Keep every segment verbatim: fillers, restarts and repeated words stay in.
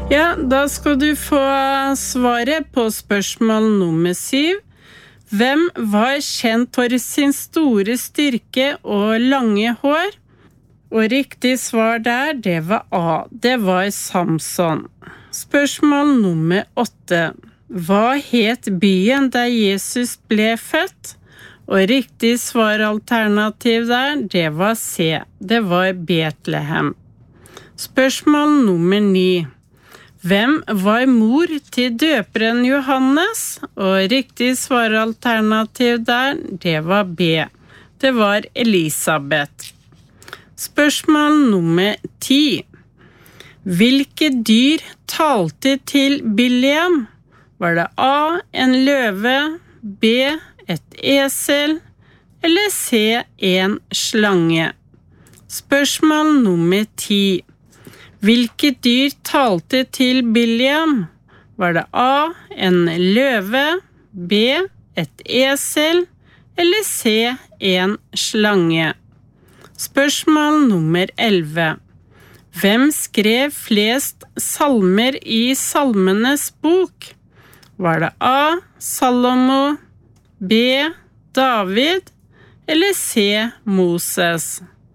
Ja, da skal du få svaret på spørsmål nummer syv. Hvem var kjent for sin store styrke og lange hår? Og riktig svar der, det var A. Det var Samson. Spørsmål nummer åtte. Hva het byen der Jesus ble født? Og riktig svaralternativ der, det var C. Det var Betlehem. Spørsmål nummer ni. Hvem var mor til døperen Johannes? Og riktig svaralternativ der, det var B. Det var Elisabeth. Spørsmål nummer ti. Hvilke dyr talte til Biliam? Var det A, en løve, B, et esel, eller C, en slange? Spørsmål nummer ti. Hvilke dyr talte til Biliam? Var det A, en løve, B, et esel, eller C, en slange? Spørsmål nummer elleve. Hvem skrev flest salmer i Salmenes bok? Var det A, Salomo, B, David, eller C, Moses?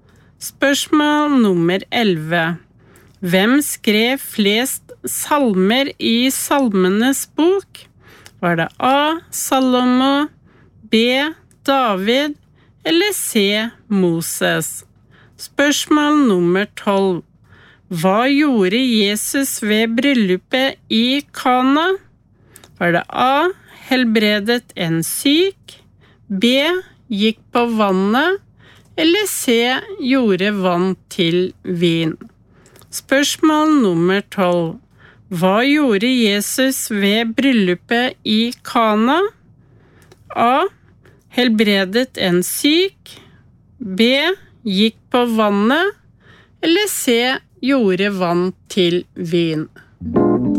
Spørsmål nummer elleve. Hvem skrev flest salmer i Salmenes bok? Var det A, Salomo, B, David, eller C, Moses? Spørsmål nummer tolv. Hva gjorde Jesus ved bryllupet i Kana? Var det A, helbredet en syk, B, gikk på vannet, eller C, gjorde vann til vin? Spørsmål nummer tolv. Hva gjorde Jesus ved bryllupet i Kana? A, helbredet en syk, B, gikk på vannet, eller C, gjorde vann til vin?